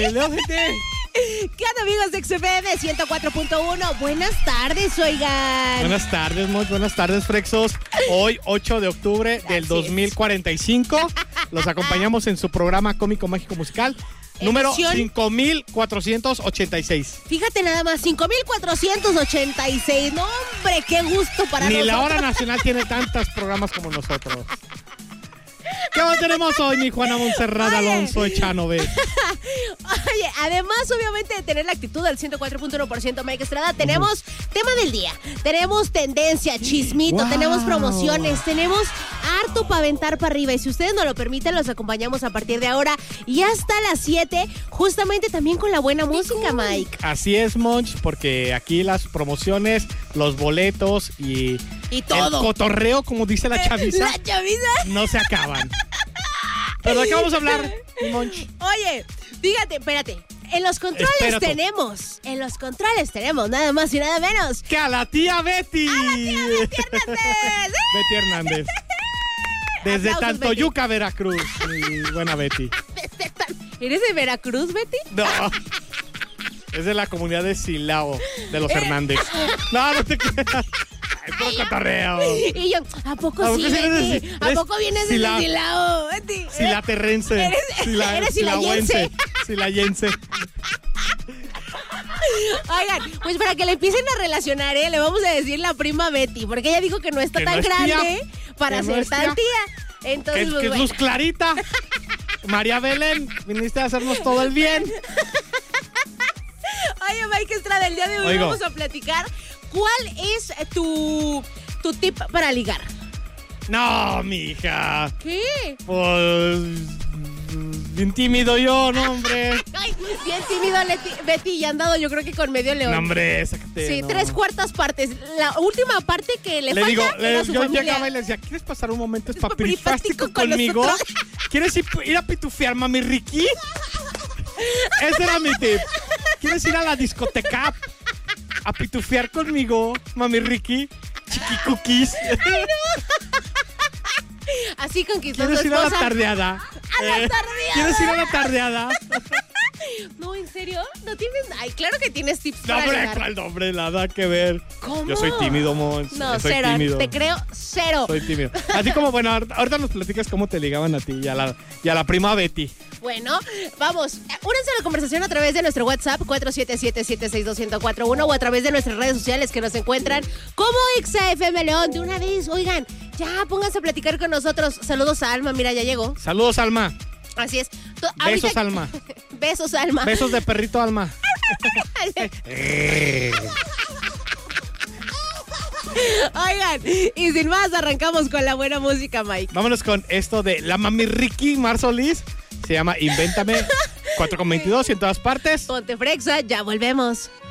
Ándale, ojete. ¿Qué onda, amigos de XFM 104.1? Buenas tardes, oigan. Buenas tardes, Moch. Buenas tardes, Frexos. Hoy, 8 de octubre del 2045. Los acompañamos en su programa Cómico Mágico Musical. Número 5486. Fíjate nada más, 5486. No, hombre, qué gusto para nosotros. Ni la Hora Nacional tiene tantos programas como nosotros. ¿Qué más tenemos hoy, mi Juana Montserrat Alonso Echanove? Oye, además, obviamente, de tener la actitud del 104.1% Mike Estrada, tenemos tema del día, tenemos tendencia, chismito, tenemos promociones, tenemos harto para aventar para arriba. Y si ustedes nos lo permiten, los acompañamos a partir de ahora y hasta las 7, justamente también con la buena música, Mike. Así es, Monch, porque aquí las promociones, los boletos y todo. El cotorreo, como dice la chaviza, La chaviza no se acaban. ¿Pero de qué vamos a hablar, Monch? Oye, fíjate, espérate. En los controles tenemos nada más y nada menos que a la tía Betty. ¡A la tía Betty Hernández! Betty Hernández. Desde Aplausos, Tantoyuca, Veracruz. Mi buena Betty. ¿Eres de Veracruz, Betty? No. Es de la comunidad de Silao, de los Hernández. No te creas. Es puro cotorreo. Y yo, ¿a poco sí, Betty? ¿A poco vienes de Silao, Betty? Silaterrense. Eres silayense. Silayense. Oigan, pues para que le empiecen a relacionar, le vamos a decir la prima Betty, porque ella dijo que no está que tan no grande para que ser no tan tía. Entonces, que es Luz Clarita. María Belén, viniste a hacernos todo el bien. Oye, Mike Estrada, el día de hoy vamos a platicar cuál es tu tip para ligar. No, mija. ¿Qué? Pues bien tímido yo, no, hombre. Ay, bien tímido Betty y andado yo creo que con medio león. No, hombre, sácate. Sí, no. 3/4 partes. La última parte que le falta digo, era su yo familia. llegaba y le decía, ¿quieres pasar un momento espapirifástico conmigo? ¿Quieres ir a pitufear, mami Ricky? Ese era mi tip. ¿Quieres ir a la discoteca a pitufear conmigo, mami Ricky? Chiqui cookies. Ay, no. Así conquistó ¿Quieres su ir a la esposa. tardeada? ¡A la tardeada! ¿Quieres ir a la tardeada? No, ¿en serio? ¿No tienes? Ay, claro que tienes tips No, para hombre, ligar. ¿cuál nombre? Nada que ver. ¿Cómo? Yo soy tímido, Mons. No, Yo soy cero. tímido. Te creo cero. Soy tímido. Así como, bueno, ahorita nos platicas cómo te ligaban a ti y a la prima Betty. Bueno, vamos. Únanse a la conversación a través de nuestro WhatsApp 477-762-1041 o a través de nuestras redes sociales que nos encuentran como XFM León. De una vez, oigan, ya pónganse a platicar con nosotros. Saludos a Alma, mira, ya llegó. Saludos, Alma. Así es. Besos, Alma. Besos, Alma. Besos de perrito, Alma. Oigan, y sin más, arrancamos con la buena música, Mike. Vámonos con esto de la mami Ricky Mar Solís. Se llama Invéntame. 4:22 y en todas partes. Ponte frexa, ya volvemos.